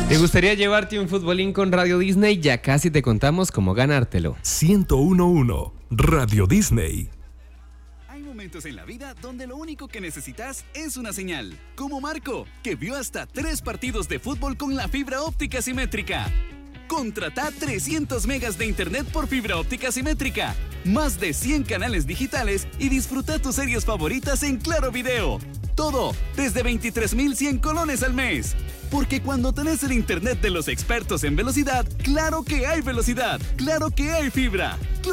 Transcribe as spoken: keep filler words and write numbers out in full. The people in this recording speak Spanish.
¿Te gustaría llevarte un futbolín con Radio Disney? Ya casi te contamos cómo ganártelo. ciento uno punto uno Radio Disney. Hay momentos en la vida donde lo único que necesitas es una señal. Como Marco, que vio hasta tres partidos de fútbol con la fibra óptica simétrica. Contrata trescientos megas de internet por fibra óptica simétrica, más de cien canales digitales y disfruta tus series favoritas en Claro Video. Todo desde veintitrés mil cien colones al mes. Porque cuando tenés el internet de los expertos en velocidad, claro que hay velocidad, claro que hay fibra.